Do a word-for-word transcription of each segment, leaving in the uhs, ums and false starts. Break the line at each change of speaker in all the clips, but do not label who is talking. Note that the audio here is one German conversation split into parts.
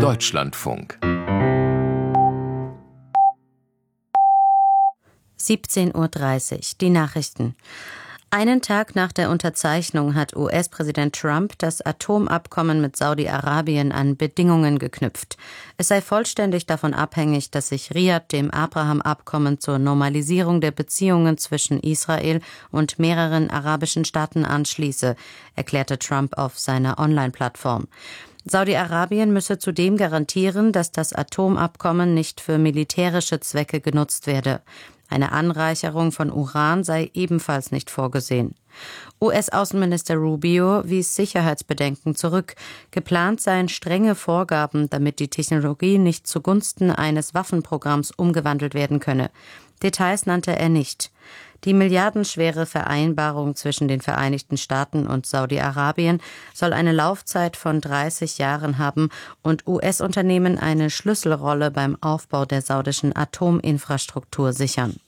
Deutschlandfunk.
siebzehn Uhr dreißig, die Nachrichten. Einen Tag nach der Unterzeichnung hat U S-Präsident Trump das Atomabkommen mit Saudi-Arabien an Bedingungen geknüpft. Es sei vollständig davon abhängig, dass sich Riad dem Abraham-Abkommen zur Normalisierung der Beziehungen zwischen Israel und mehreren arabischen Staaten anschließe, erklärte Trump auf seiner Online-Plattform. Saudi-Arabien müsse zudem garantieren, dass das Atomabkommen nicht für militärische Zwecke genutzt werde. Eine Anreicherung von Uran sei ebenfalls nicht vorgesehen. U S-Außenminister Rubio wies Sicherheitsbedenken zurück. Geplant seien strenge Vorgaben, damit die Technologie nicht zugunsten eines Waffenprogramms umgewandelt werden könne. Details nannte er nicht. Die milliardenschwere Vereinbarung zwischen den Vereinigten Staaten und Saudi-Arabien soll eine Laufzeit von dreißig Jahren haben und U S-Unternehmen eine Schlüsselrolle beim Aufbau der saudischen Atominfrastruktur sichern.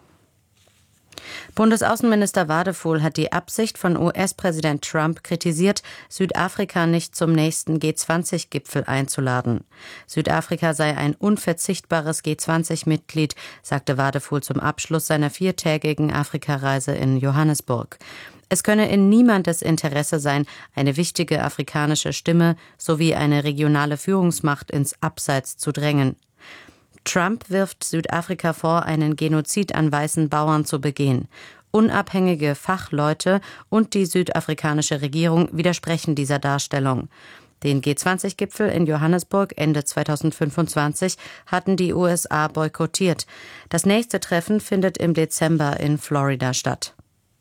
Bundesaußenminister Wadefuhl hat die Absicht von U S-Präsident Trump kritisiert, Südafrika nicht zum nächsten G zwanzig Gipfel einzuladen. Südafrika sei ein unverzichtbares G zwanzig Mitglied, sagte Wadefuhl zum Abschluss seiner viertägigen Afrikareise in Johannesburg. Es könne in niemandes Interesse sein, eine wichtige afrikanische Stimme sowie eine regionale Führungsmacht ins Abseits zu drängen. Trump wirft Südafrika vor, einen Genozid an weißen Bauern zu begehen. Unabhängige Fachleute und die südafrikanische Regierung widersprechen dieser Darstellung. Den G zwanzig Gipfel in Johannesburg Ende zweitausendfünfundzwanzig hatten die U S A boykottiert. Das nächste Treffen findet im Dezember in Florida statt.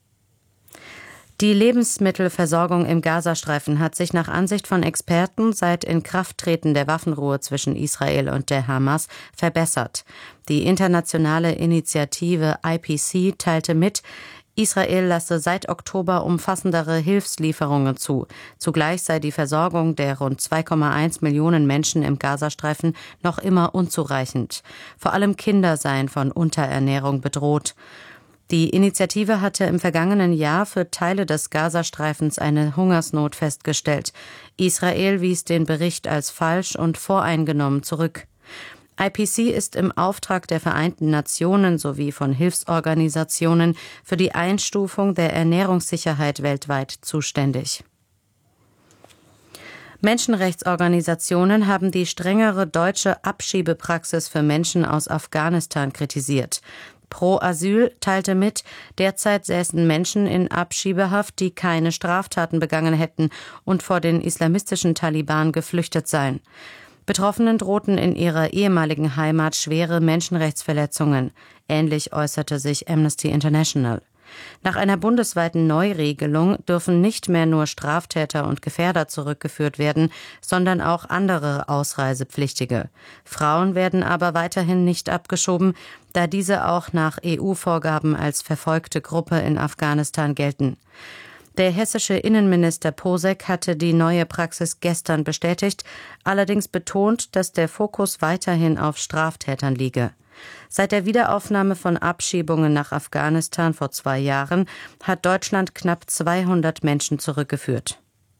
Die Lebensmittelversorgung im Gazastreifen hat sich nach Ansicht von Experten seit Inkrafttreten der Waffenruhe zwischen Israel und der Hamas verbessert. Die internationale Initiative I P C teilte mit, Israel lasse seit Oktober umfassendere Hilfslieferungen zu. Zugleich sei die Versorgung der rund zwei Komma eins Millionen Menschen im Gazastreifen noch immer unzureichend. Vor allem Kinder seien von Unterernährung bedroht. Die Initiative hatte im vergangenen Jahr für Teile des Gazastreifens eine Hungersnot festgestellt. Israel wies den Bericht als falsch und voreingenommen zurück. I P C ist im Auftrag der Vereinten Nationen sowie von Hilfsorganisationen für die Einstufung der Ernährungssicherheit weltweit zuständig. Menschenrechtsorganisationen haben die strengere deutsche Abschiebepraxis für Menschen aus Afghanistan kritisiert. Pro Asyl teilte mit, derzeit säßen Menschen in Abschiebehaft, die keine Straftaten begangen hätten und vor den islamistischen Taliban geflüchtet seien. Betroffenen drohten in ihrer ehemaligen Heimat schwere Menschenrechtsverletzungen. Ähnlich äußerte sich Amnesty International. Nach einer bundesweiten Neuregelung dürfen nicht mehr nur Straftäter und Gefährder zurückgeführt werden, sondern auch andere Ausreisepflichtige. Frauen werden aber weiterhin nicht abgeschoben, da diese auch nach E U-Vorgaben als verfolgte Gruppe in Afghanistan gelten. Der hessische Innenminister Posek hatte die neue Praxis gestern bestätigt, allerdings betont, dass der Fokus weiterhin auf Straftätern liege. Seit der Wiederaufnahme von Abschiebungen nach Afghanistan vor zwei Jahren hat Deutschland knapp zweihundert Menschen zurückgeführt.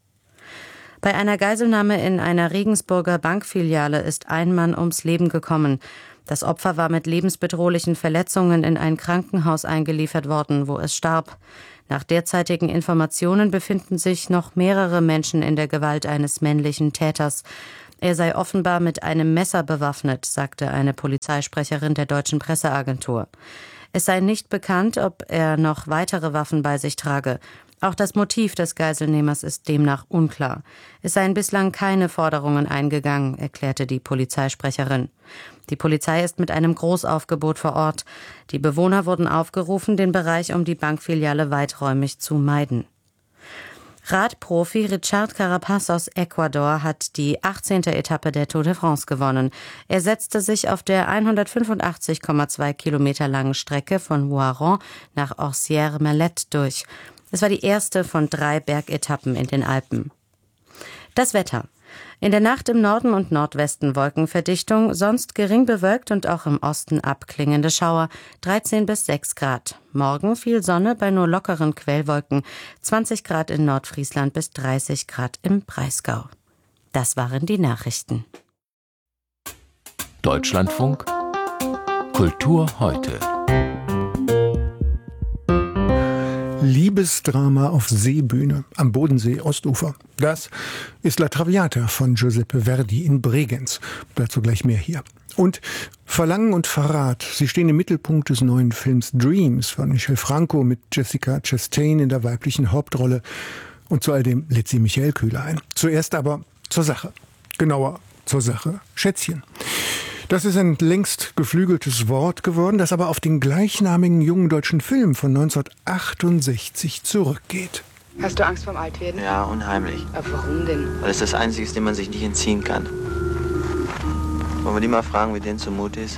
Bei einer Geiselnahme in einer Regensburger Bankfiliale ist ein Mann ums Leben gekommen. Das Opfer war mit lebensbedrohlichen Verletzungen in ein Krankenhaus eingeliefert worden, wo es starb. Nach derzeitigen Informationen befinden sich noch mehrere Menschen in der Gewalt eines männlichen Täters. Er sei offenbar mit einem Messer bewaffnet, sagte eine Polizeisprecherin der deutschen Presseagentur. Es sei nicht bekannt, ob er noch weitere Waffen bei sich trage. Auch das Motiv des Geiselnehmers ist demnach unklar. Es seien bislang keine Forderungen eingegangen, erklärte die Polizeisprecherin. Die Polizei ist mit einem Großaufgebot vor Ort. Die Bewohner wurden aufgerufen, den Bereich um die Bankfiliale weiträumig zu meiden. Radprofi Richard Carapaz aus Ecuador hat die achtzehnte Etappe der Tour de France gewonnen. Er setzte sich auf der hundertfünfundachtzig Komma zwei Kilometer langen Strecke von Voiron nach Orsières-Merlette durch. Es war die erste von drei Bergetappen in den Alpen. Das Wetter. In der Nacht im Norden und Nordwesten Wolkenverdichtung, sonst gering bewölkt und auch im Osten abklingende Schauer, dreizehn bis sechs Grad. Morgen viel Sonne bei nur lockeren Quellwolken, zwanzig Grad in Nordfriesland bis dreißig Grad im Breisgau. Das waren die Nachrichten.
Deutschlandfunk Kultur heute.
Liebesdrama auf Seebühne am Bodensee Ostufer. Das ist La Traviata von Giuseppe Verdi in Bregenz. Dazu gleich mehr hier. Und Verlangen und Verrat, sie stehen im Mittelpunkt des neuen Films Dreams von Michel Franco mit Jessica Chastain in der weiblichen Hauptrolle. Und zu all dem lädt sie Michael Kühler ein. Zuerst aber zur Sache. Genauer zur Sache Schätzchen. Das ist ein längst geflügeltes Wort geworden, das aber auf den gleichnamigen jungen deutschen Film von neunzehnhundertachtundsechzig zurückgeht.
Hast du Angst vorm Altwerden?
Ja, unheimlich.
Aber warum denn?
Weil es das Einzige ist, dem man sich nicht entziehen kann. Wollen wir die mal fragen, wie denen zumute ist?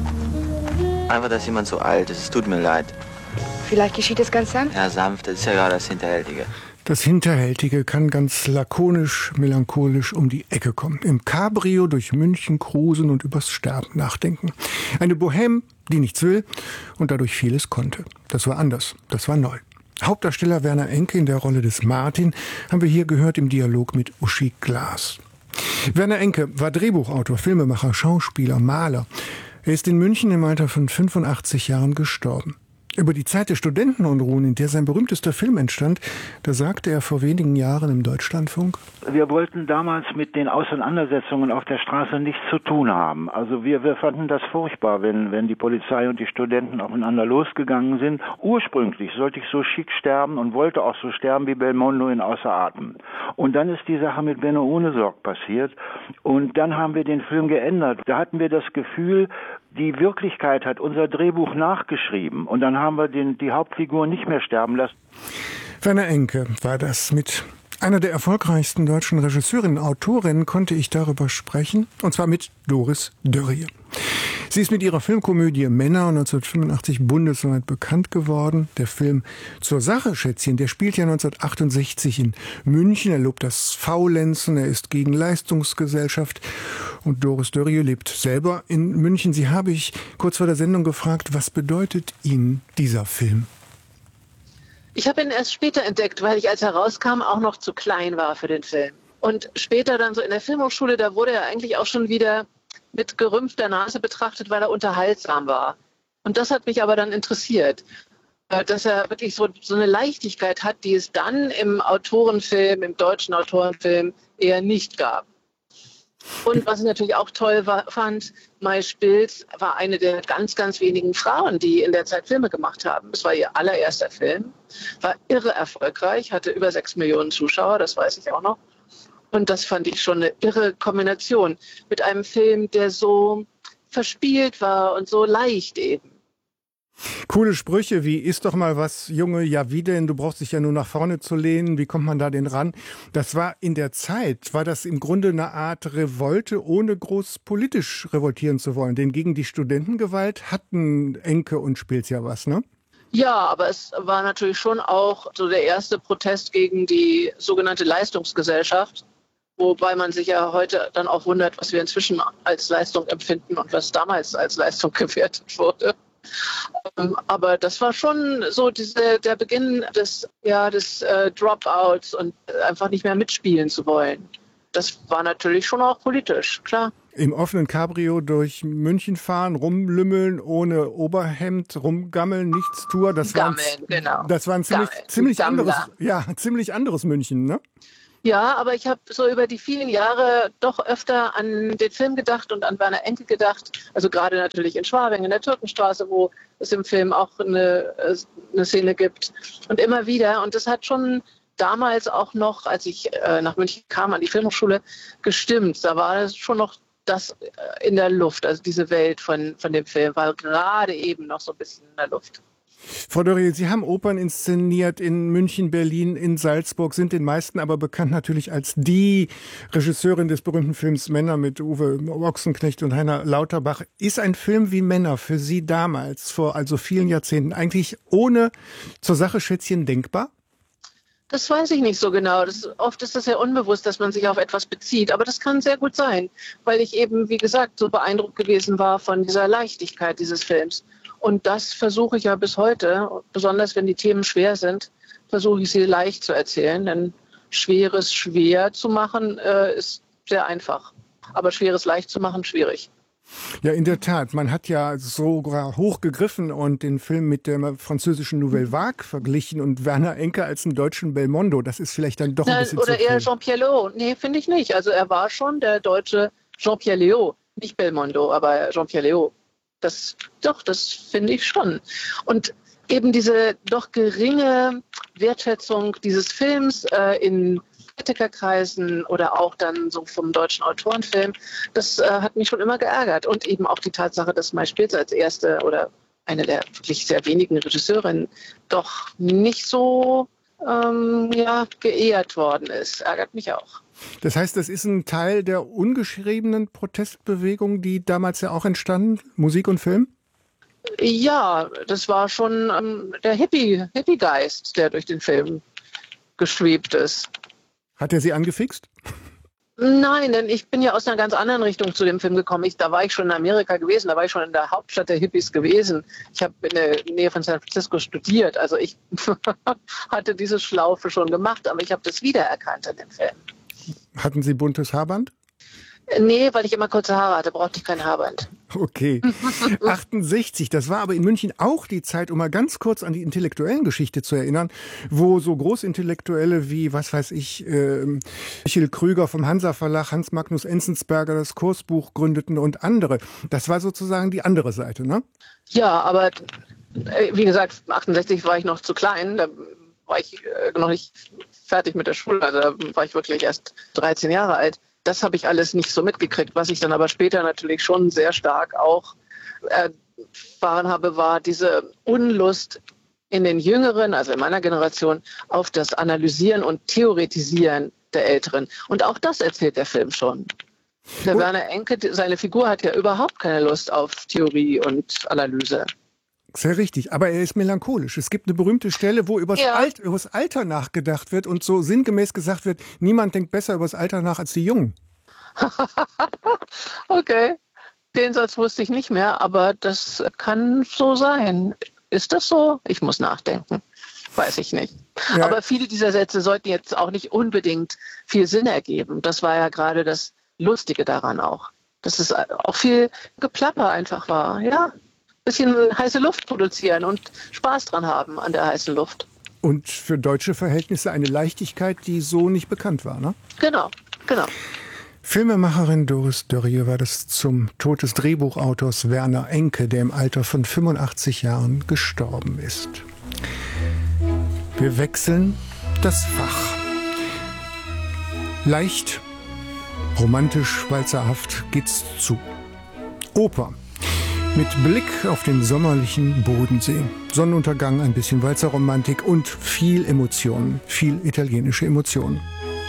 Einfach, dass jemand so alt ist. Es tut mir leid.
Vielleicht geschieht es ganz sanft?
Ja, sanft, das ist ja gerade das Hinterhältige.
Das Hinterhältige kann ganz lakonisch, melancholisch um die Ecke kommen. Im Cabrio durch München cruisen und übers Sterben nachdenken. Eine Bohème, die nichts will und dadurch vieles konnte. Das war anders, das war neu. Hauptdarsteller Werner Enke in der Rolle des Martin haben wir hier gehört im Dialog mit Uschi Glas. Werner Enke war Drehbuchautor, Filmemacher, Schauspieler, Maler. Er ist in München im Alter von fünfundachtzig Jahren gestorben. Über die Zeit der Studentenunruhen, in der sein berühmtester Film entstand, da sagte er vor wenigen Jahren im Deutschlandfunk:
Wir wollten damals mit den Auseinandersetzungen auf der Straße nichts zu tun haben. Also wir, wir fanden das furchtbar, wenn, wenn die Polizei und die Studenten aufeinander losgegangen sind. Ursprünglich sollte ich so schick sterben und wollte auch so sterben wie Belmondo in Außer Atem. Und dann ist die Sache mit Benno Ohnesorg passiert und dann haben wir den Film geändert. Da hatten wir das Gefühl, die Wirklichkeit hat unser Drehbuch nachgeschrieben und dann haben wir den, die Hauptfigur nicht mehr sterben lassen.
Werner Enke war das. Mit einer der erfolgreichsten deutschen Regisseurinnen und Autorinnen konnte ich darüber sprechen, und zwar mit Doris Dörrie. Sie ist mit ihrer Filmkomödie Männer neunzehnhundertfünfundachtzig bundesweit bekannt geworden. Der Film Zur Sache Schätzchen, der spielt ja neunzehnhundertachtundsechzig in München. Er lobt das Faulenzen, er ist gegen Leistungsgesellschaft. Und Doris Dörrie lebt selber in München. Sie habe ich kurz vor der Sendung gefragt, was bedeutet Ihnen dieser Film?
Ich habe ihn erst später entdeckt, weil ich, als er rauskam, auch noch zu klein war für den Film. Und später dann so in der Filmhochschule, da wurde er eigentlich auch schon wieder mit gerümpfter Nase betrachtet, weil er unterhaltsam war. Und das hat mich aber dann interessiert, dass er wirklich so, so eine Leichtigkeit hat, die es dann im Autorenfilm, im deutschen Autorenfilm eher nicht gab. Und was ich natürlich auch toll war, fand, Mai Spilz war eine der ganz, ganz wenigen Frauen, die in der Zeit Filme gemacht haben. Es war ihr allererster Film, war irre erfolgreich, hatte über sechs Millionen Zuschauer, das weiß ich auch noch. Und das fand ich schon eine irre Kombination mit einem Film, der so verspielt war und so leicht eben.
Coole Sprüche wie, iss doch mal was, Junge, ja wie denn, du brauchst dich ja nur nach vorne zu lehnen, wie kommt man da denn ran? Das war in der Zeit, war das im Grunde eine Art Revolte, ohne groß politisch revoltieren zu wollen. Denn gegen die Studentengewalt hatten Enke und Spilz ja was, ne?
Ja, aber es war natürlich schon auch so der erste Protest gegen die sogenannte Leistungsgesellschaft. Wobei man sich ja heute dann auch wundert, was wir inzwischen als Leistung empfinden und was damals als Leistung gewertet wurde. Aber das war schon so diese, der Beginn des, ja, des äh, Dropouts und einfach nicht mehr mitspielen zu wollen. Das war natürlich schon auch politisch, klar.
Im offenen Cabrio durch München fahren, rumlümmeln, ohne Oberhemd, rumgammeln, Nichtstour. Das
Gammeln,
war ein,
genau.
Das war ein ziemlich,
Gammeln.
ziemlich
Gammler.
anderes, ja, ziemlich anderes München, ne?
Ja, aber ich habe so über die vielen Jahre doch öfter an den Film gedacht und an Werner Enke gedacht. Also gerade natürlich in Schwabing, in der Türkenstraße, wo es im Film auch eine, eine Szene gibt. Und immer wieder. Und das hat schon damals auch noch, als ich äh, nach München kam, an die Filmhochschule, gestimmt. Da war es schon noch das in der Luft. Also diese Welt von, von dem Film war gerade eben noch so ein bisschen in der Luft.
Frau Dörrie, Sie haben Opern inszeniert in München, Berlin, in Salzburg, sind den meisten aber bekannt natürlich als die Regisseurin des berühmten Films Männer mit Uwe Ochsenknecht und Heiner Lauterbach. Ist ein Film wie Männer für Sie damals, vor also vielen Jahrzehnten, eigentlich ohne Zur Sache Schätzchen denkbar?
Das weiß ich nicht so genau. Das, oft ist das ja unbewusst, dass man sich auf etwas bezieht. Aber das kann sehr gut sein, weil ich eben, wie gesagt, so beeindruckt gewesen war von dieser Leichtigkeit dieses Films. Und das versuche ich ja bis heute, besonders wenn die Themen schwer sind, versuche ich sie leicht zu erzählen. Denn Schweres schwer zu machen äh, ist sehr einfach. Aber Schweres leicht zu machen, schwierig.
Ja, in der Tat. Man hat ja sogar hochgegriffen und den Film mit der französischen Nouvelle Vague verglichen und Werner Enke als einen deutschen Belmondo. Das ist vielleicht dann doch ein
Na,
bisschen
oder
zu
eher
viel.
Jean-Pierre Léaud. Nee, finde ich nicht. Also er war schon der deutsche Jean-Pierre Léaud. Nicht Belmondo, aber Jean-Pierre Léaud. Das, doch, das finde ich schon. Und eben diese doch geringe Wertschätzung dieses Films äh, in Kritikerkreisen oder auch dann so vom deutschen Autorenfilm, das äh, hat mich schon immer geärgert. Und eben auch die Tatsache, dass Mai Spitz als erste oder eine der wirklich sehr wenigen Regisseurinnen doch nicht so ähm, ja, geehrt worden ist. Ärgert mich auch.
Das heißt, das ist ein Teil der ungeschriebenen Protestbewegung, die damals ja auch entstanden, Musik und Film?
Ja, das war schon ähm, der Hippie, Hippie-Geist, der durch den Film geschwebt ist.
Hat er Sie angefixt?
Nein, denn ich bin ja aus einer ganz anderen Richtung zu dem Film gekommen. Ich, da war ich schon in Amerika gewesen, da war ich schon in der Hauptstadt der Hippies gewesen. Ich habe in der Nähe von San Francisco studiert, also ich hatte diese Schlaufe schon gemacht, aber ich habe das wiedererkannt in dem Film.
Hatten Sie buntes Haarband?
Nee, weil ich immer kurze Haare hatte, brauchte ich kein Haarband.
Okay. achtundsechzig, das war aber in München auch die Zeit, um mal ganz kurz an die intellektuellen Geschichte zu erinnern, wo so Großintellektuelle wie, was weiß ich, äh, Michael Krüger vom Hansa Verlag, Hans Magnus Enzensberger das Kursbuch gründeten und andere. Das war sozusagen die andere Seite, ne?
Ja, aber äh, wie gesagt, achtundsechzig war ich noch zu klein, da war ich äh, noch nicht fertig mit der Schule, also da war ich wirklich erst dreizehn Jahre alt. Das habe ich alles nicht so mitgekriegt. Was ich dann aber später natürlich schon sehr stark auch erfahren habe, war diese Unlust in den Jüngeren, also in meiner Generation, auf das Analysieren und Theoretisieren der Älteren. Und auch das erzählt der Film schon. Der oh. Werner Enke, seine Figur hat ja überhaupt keine Lust auf Theorie und Analyse.
Sehr richtig, aber er ist melancholisch. Es gibt eine berühmte Stelle, wo übers,
ja.
Alt, übers Alter nachgedacht wird und so sinngemäß gesagt wird, niemand denkt besser übers Alter nach als die Jungen.
Okay, den Satz wusste ich nicht mehr, aber das kann so sein. Ist das so? Ich muss nachdenken. Weiß ich nicht. Ja. Aber viele dieser Sätze sollten jetzt auch nicht unbedingt viel Sinn ergeben. Das war ja gerade das Lustige daran auch. Dass es auch viel Geplapper einfach war, ja. Bisschen heiße Luft produzieren und Spaß dran haben an der heißen Luft.
Und für deutsche Verhältnisse eine Leichtigkeit, die so nicht bekannt war, ne?
Genau, genau.
Filmemacherin Doris Dörrie war das zum Tod des Drehbuchautors Werner Enke, der im Alter von fünfundachtzig Jahren gestorben ist. Wir wechseln das Fach. Leicht, romantisch, walzerhaft geht's zu. Oper. Mit Blick auf den sommerlichen Bodensee. Sonnenuntergang, ein bisschen Walzerromantik und viel Emotionen, viel italienische Emotionen.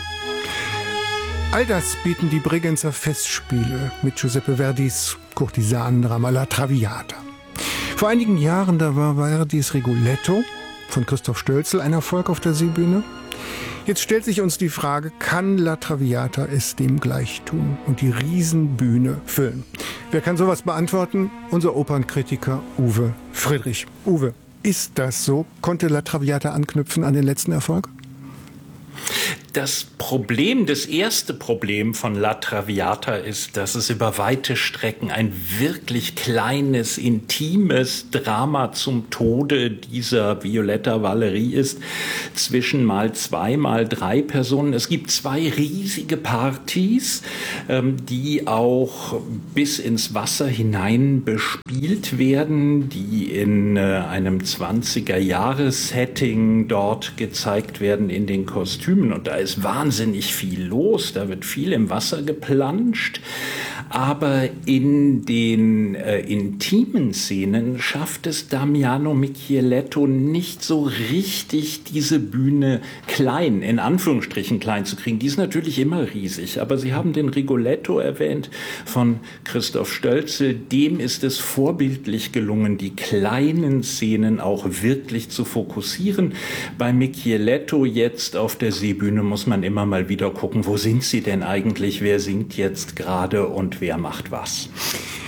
All das bieten die Bregenzer Festspiele mit Giuseppe Verdis Kurtisanendrama La Traviata. Vor einigen Jahren, da war Verdis Rigoletto von Christoph Stölzl ein Erfolg auf der Seebühne. Jetzt stellt sich uns die Frage, kann La Traviata es dem gleich tun und die Riesenbühne füllen? Wer kann sowas beantworten? Unser Opernkritiker Uwe Friedrich. Uwe, ist das so? Konnte La Traviata anknüpfen an den letzten Erfolg?
Das Problem, das erste Problem von La Traviata ist, dass es über weite Strecken ein wirklich kleines, intimes Drama zum Tode dieser Violetta Valerie ist. Zwischen mal zwei, mal drei Personen. Es gibt zwei riesige Partys, die auch bis ins Wasser hinein bespielt werden, die in einem zwanziger-Jahres-Setting dort gezeigt werden in den Kostümen. Und da ist wahnsinnig viel los, da wird viel im Wasser geplanscht, aber in den äh, intimen Szenen schafft es Damiano Micheletto nicht so richtig, diese Bühne klein, in Anführungsstrichen klein zu kriegen. Die ist natürlich immer riesig, aber Sie haben den Rigoletto erwähnt von Christoph Stölzl, dem ist es vorbildlich gelungen, die kleinen Szenen auch wirklich zu fokussieren. Bei Micheletto jetzt auf der Seebühne muss man immer mal wieder gucken, wo sind sie denn eigentlich, wer singt jetzt gerade und wer macht was.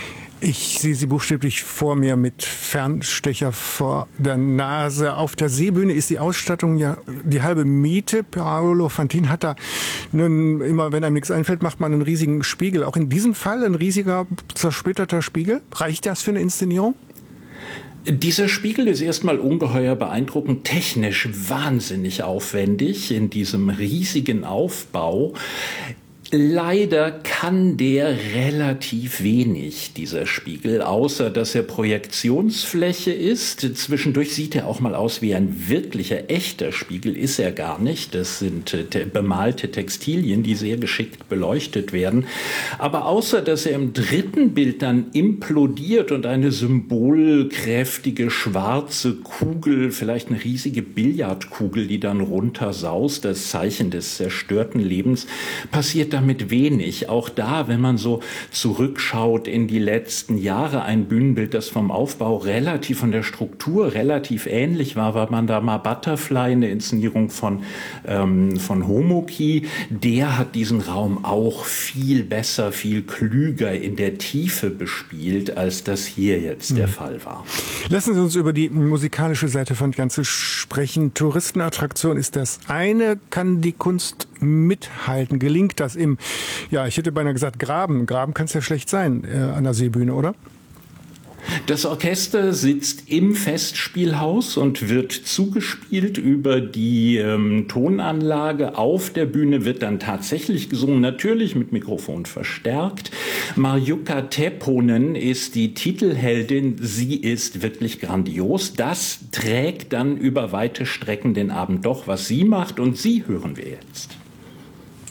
Ich sehe sie buchstäblich vor mir mit Fernstecher vor der Nase. Auf der Seebühne ist die Ausstattung ja die halbe Miete. Paolo Fantin hat da nun, immer, wenn einem nichts einfällt, macht man einen riesigen Spiegel. Auch in diesem Fall ein riesiger, zersplitterter Spiegel. Reicht das für eine Inszenierung?
Dieser Spiegel ist erstmal ungeheuer beeindruckend, technisch wahnsinnig aufwendig in diesem riesigen Aufbau. Leider kann der relativ wenig, dieser Spiegel, außer dass er Projektionsfläche ist. Zwischendurch sieht er auch mal aus wie ein wirklicher, echter Spiegel, ist er gar nicht. Das sind äh, bemalte Textilien, die sehr geschickt beleuchtet werden. Aber außer dass er im dritten Bild dann implodiert und eine symbolkräftige schwarze Kugel, vielleicht eine riesige Billardkugel, die dann runtersaust, das Zeichen des zerstörten Lebens, passiert dann mit wenig. Auch da, wenn man so zurückschaut in die letzten Jahre, ein Bühnenbild, das vom Aufbau relativ, von der Struktur relativ ähnlich war, weil man da mal Butterfly, eine Inszenierung von, ähm, von Homoki, der hat diesen Raum auch viel besser, viel klüger in der Tiefe bespielt, als das hier jetzt mhm. der Fall war.
Lassen Sie uns über die musikalische Seite von Ganze sprechen. Touristenattraktion ist das eine. Kann die Kunst mithalten? Gelingt das im, ja, ich hätte beinahe gesagt Graben. Graben kann es ja schlecht sein äh, an der Seebühne, oder?
Das Orchester sitzt im Festspielhaus und wird zugespielt über die ähm, Tonanlage. Auf der Bühne wird dann tatsächlich gesungen, natürlich mit Mikrofon verstärkt. Marjukka Tepponen ist die Titelheldin. Sie ist wirklich grandios. Das trägt dann über weite Strecken den Abend doch, was sie macht. Und sie hören wir jetzt.